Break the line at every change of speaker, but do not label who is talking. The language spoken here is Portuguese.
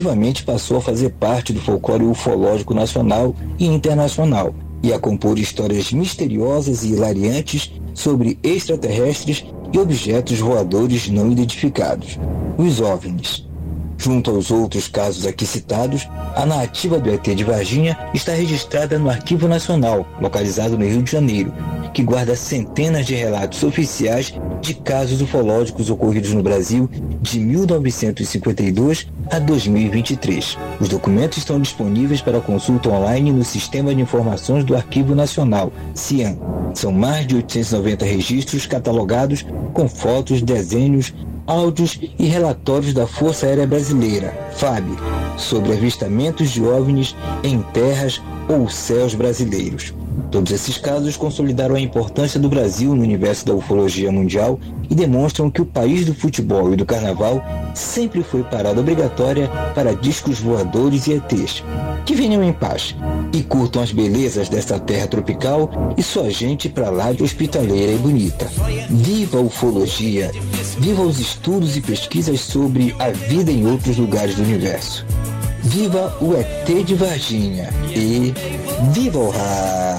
definitivamente passou a fazer parte do folclore ufológico nacional e internacional e a compor histórias misteriosas e hilariantes sobre extraterrestres e objetos voadores não identificados, os OVNIs. Junto aos outros casos aqui citados, a narrativa do ET de Varginha está registrada no Arquivo Nacional, localizado no Rio de Janeiro, que guarda centenas de relatos oficiais de casos ufológicos ocorridos no Brasil de 1952 a 2023. Os documentos estão disponíveis para consulta online no Sistema de Informações do Arquivo Nacional, CIAN. São mais de 890 registros catalogados com fotos, desenhos, áudios e relatórios da Força Aérea Brasileira, FAB, sobre avistamentos de OVNIs em terras ou céus brasileiros. Todos esses casos consolidaram a importância do Brasil no universo da ufologia mundial e demonstram que o país do futebol e do carnaval sempre foi parada obrigatória para discos voadores e ETs. Que venham em paz e curtam as belezas desta terra tropical e sua gente pra lá de hospitaleira e bonita. Viva a ufologia! Viva os estudos e pesquisas sobre a vida em outros lugares do universo. Viva o ET de Varginha e viva o rádio!